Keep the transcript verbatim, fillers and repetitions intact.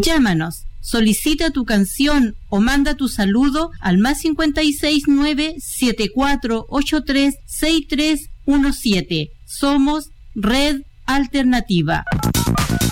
Llámanos, solicita tu canción o manda tu saludo al más cincuenta y seis nueve siete cuatro ocho tres seis tres uno siete. Somos Red Alternativa.